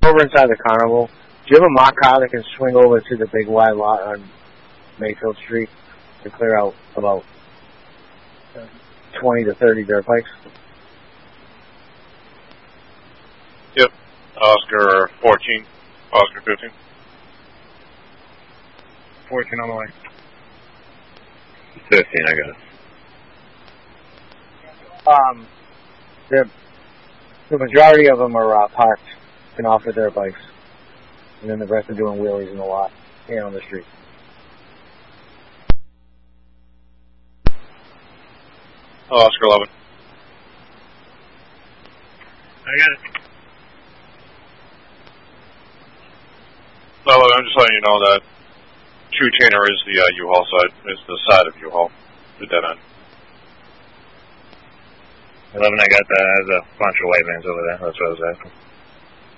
over inside the carnival. Do you have a mock car that can swing over to the big wide lot on Mayfield Street to clear out about 20 to 30 dirt bikes? Yep. Oscar 14. Oscar 15. 14 on the way. 15, I got it. The majority of them are parked and off of their bikes, and then the rest are doing wheelies in the lot and on the street. Oscar 11. I got it. No, I'm just letting you know that True Chainer is the U-Haul side, is the side of U-Haul, the dead end. 11, I got that. There's a bunch of white vans over there. That's what I was asking.